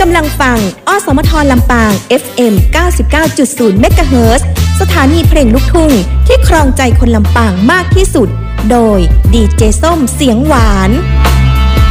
ำลังฟังอสมทลำปาง FM 99.0 เมกะเฮิรตซ์สถานีเพลงลูกทุ่งที่ครองใจคนลำปางมากที่สุดโดยดีเจส้มเสียงหวาน